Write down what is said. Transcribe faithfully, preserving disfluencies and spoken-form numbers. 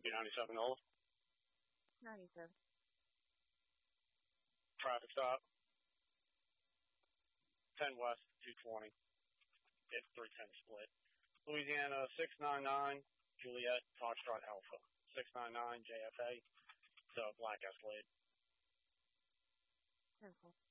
B ninety-seven Old. ninety-seven. Traffic stop. ten West, two twenty. It's three ten split. Louisiana six nine nine, Juliet, Foxtrot Alpha. six nine nine, J F A. So, black Escalade. ten four.